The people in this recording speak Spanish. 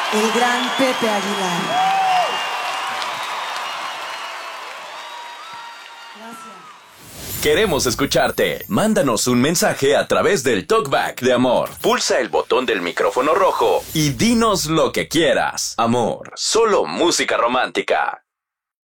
el gran Pepe Aguilar. Gracias. Queremos escucharte. Mándanos un mensaje a través del TalkBack de Amor. Pulsa el botón del micrófono rojo y dinos lo que quieras. Amor, solo música romántica.